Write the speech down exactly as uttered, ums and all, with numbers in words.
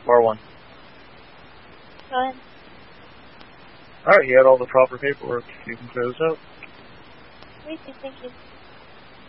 Bar one. Go ahead. Alright, you had all the proper paperwork. You can close out. Thank you, thank you.